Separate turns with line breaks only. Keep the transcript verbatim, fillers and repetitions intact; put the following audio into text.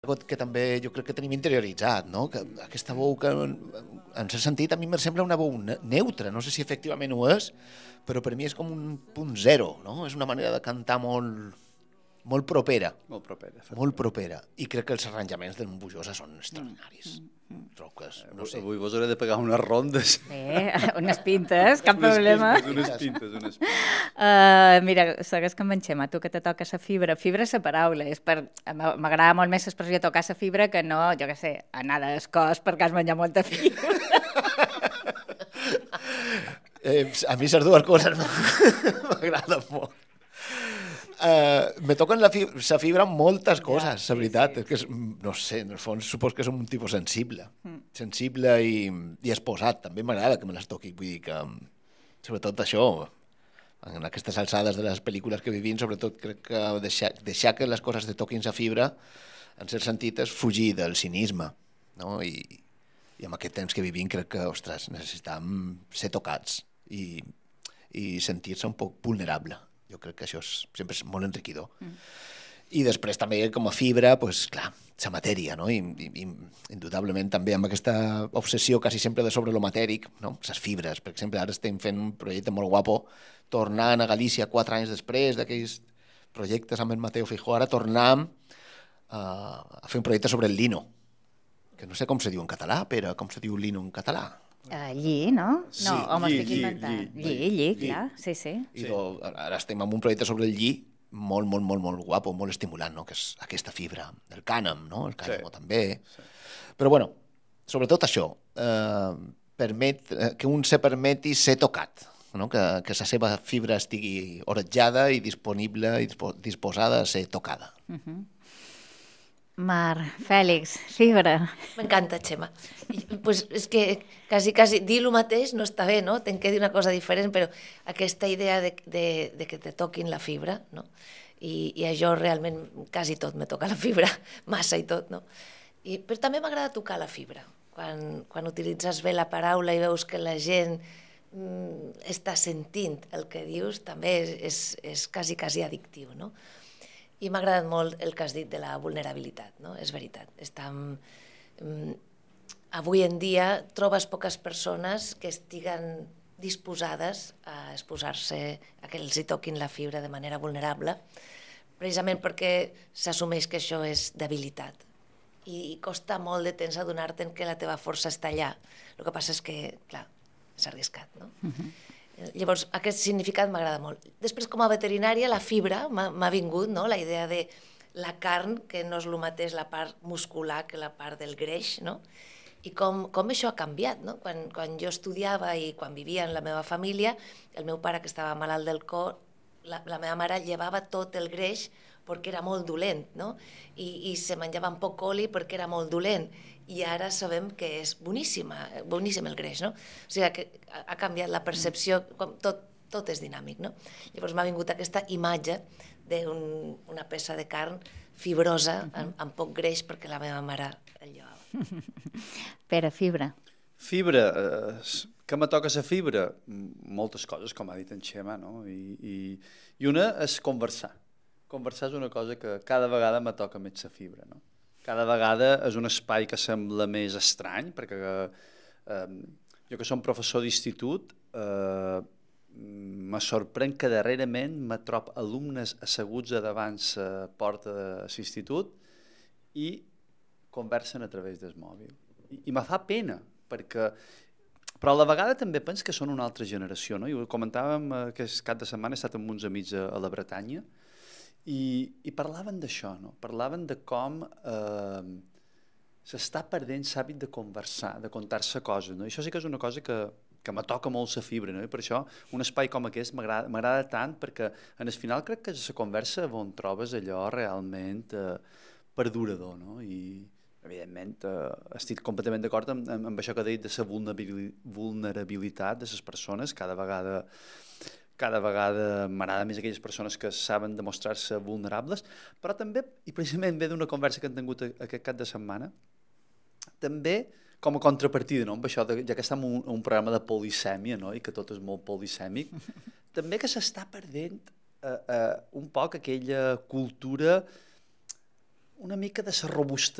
que també jo crec que tenim interioritzat, no? Que aquesta veu que, en, en cert sentit, a mi em sembla una veu neutra, no sé si efectivament ho és, però per mi és com un punt zero, no? És una manera de cantar molt, molt propera.
Molt propera.
Molt propera. I crec que els arranjaments del Bujosa són extraordinaris. Mm, mm. Troques, no sé.
Avui vos hauré de pegar unes rondes.
Eh, unes pintes, cap problema.
Unes pintes, unes pintes.
Uh, mira, segues que amb en Xema, tu que te toca la fibra. Fibra és la paraula. És per... M'agrada molt més l'expressió tocar la fibra que no, jo què sé, anar del cos perquè has menjat molta fibra.
eh, a mi les dues coses m'agraden molt. Uh, me toquen la fibra, la fibra moltes coses, ja, la veritat. Sí, sí. És que és, no sé, en el fons supos que som un tipus sensible. Mm. Sensible i, i exposat. També m'agrada que me les toqui. Vull dir que, sobretot això, en aquestes alçades de les pel·lícules que vivim, sobretot crec que deixar, deixar que les coses te toquin la fibra, en cert sentit, és fugir del cinisme. No? I, I en aquest temps que vivim crec que, ostres, necessitem ser tocats i, i sentir-se un poc vulnerable. Jo crec que això és, sempre és molt enriquidor. Mm. I després també com a fibra, pues, clar, la matèria, no? I, i, indudablement també amb aquesta obsessió quasi sempre de sobre lo matèric, no? Les fibres, per exemple, ara estem fent un projecte molt guapo, tornant a Galícia quatre anys després d'aquells projectes amb el Mateo Feijóo, ara tornam uh, a fer un projecte sobre el lino, que no sé com se diu en català, però com se diu lino en català?
Uh, lli, no?
Sí,
no, o
lli,
m'estic inventant. Lli, lli, lli, lli, clar, sí, sí.
I do, ara estem en un projecte sobre el lli molt, molt, molt, molt guapo, molt estimulant, no? Que és aquesta fibra del cànem, no? El cànem sí. també. Sí. Però, bueno, sobretot això, eh, permet, eh, que un se permeti ser tocat, no? Que, que la seva fibra estigui oretjada i disponible i dispo, disposada a ser tocada.
Uh-huh. Mar, Fèlix, fibra.
M'encanta, Xema. Pues és que quasi, quasi dir el mateix no està bé, no? Tenc que dir una cosa diferent, però aquesta idea de, de, de que te toquin la fibra, no? I, i això realment quasi tot me toca la fibra, massa i tot, no? I, però també m'agrada tocar la fibra. Quan, quan utilitzes bé la paraula i veus que la gent mm, està sentint el que dius, també és, és, és quasi, quasi addictiu, no? I m'ha agradat molt el que has dit de la vulnerabilitat, no? És veritat. Estam... Avui en dia trobes poques persones que estiguen disposades a exposar-se, a que els hi toquin la fibra de manera vulnerable, precisament perquè s'assumeix que això és debilitat. I costa molt de temps adonar-te'n que la teva força està allà. El que passa és que, clar, és arriscat, no? Uh-huh. Llavors, aquest significat m'agrada molt. Després, com a veterinària, la fibra m'ha vingut, no? La idea de la carn, que no és el mateix la part muscular que la part del greix, no? I com, com això ha canviat, no? Quan, quan jo estudiava i quan vivia en la meva família, el meu pare, que estava malalt del cor, la, la meva mare llevava tot el greix perquè era molt dolent, no? I, i se menjava amb poc oli perquè era molt dolent. I ara sabem que és boníssima, boníssim el greix, no? O sigui, que ha canviat la percepció, tot, tot és dinàmic, no? Llavors m'ha vingut aquesta imatge d'una peça de carn fibrosa, amb, amb poc greix, perquè la meva mare el llevava.
Pere, fibra.
Fibra, eh, que me toca la fibra? Moltes coses, com ha dit en Xema, no? I, i, i una és conversar. Conversar és una cosa que cada vegada me toca més la fibra, no? Cada vegada és un espai que sembla més estrany, perquè eh, jo que som professor d'institut, eh, me sorprèn que darrerament me trob alumnes asseguts a davant la porta de l'institut i conversen a través del mòbil. I, i me fa pena, perquè... Però a la vegada també penso que són una altra generació, no? I ho comentàvem aquest cap de setmana, he estat amb uns amics a, a la Bretanya, I, i parlaven d'això, no? Parlaven de com eh, s'està perdent l'hàbit de conversar, de contar-se coses, no? I això sí que és una cosa que, que me toca molt la fibra, no? I per això un espai com aquest m'agrada tant, perquè en el final crec que és la conversa on trobes allò realment eh, perdurador, no? I evidentment eh, estic completament d'acord amb, amb, amb això que he dit de la vulnerabilitat de les persones, cada vegada... cada vegada m'agrada més aquelles persones que saben demostrar-se vulnerables, però també, i precisament ve d'una conversa que hem tingut aquest cap de setmana, també com a contrapartida, no? Amb això, de, ja que estem en un, un programa de polisèmia, no? I que tot és molt polisèmic, també que s'està perdent eh, eh, un poc aquella cultura una mica de la robusta